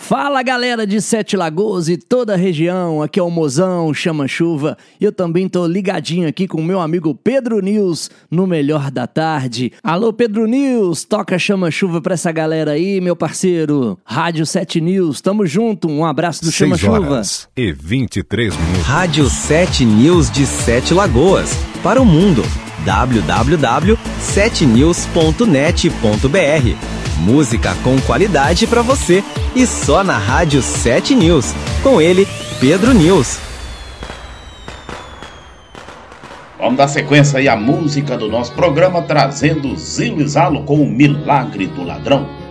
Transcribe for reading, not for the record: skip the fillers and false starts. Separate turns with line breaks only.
Fala galera de Sete Lagoas e toda a região, aqui é o Mozão, Chama Chuva, e eu também tô ligadinho aqui com o meu amigo Pedro News no Melhor da Tarde. Alô Pedro News, toca Chama Chuva pra essa galera aí, meu parceiro. Rádio 7 News, tamo junto, um abraço do Chama Chuva.
6h23.
Rádio 7 News de Sete Lagoas, para o mundo, www.7news.net.br. Música com qualidade pra você e só na Rádio 7 News. Com ele, Pedro News.
Vamos dar sequência aí à música do nosso programa, trazendo Zilo e Zalo com o Milagre do Ladrão.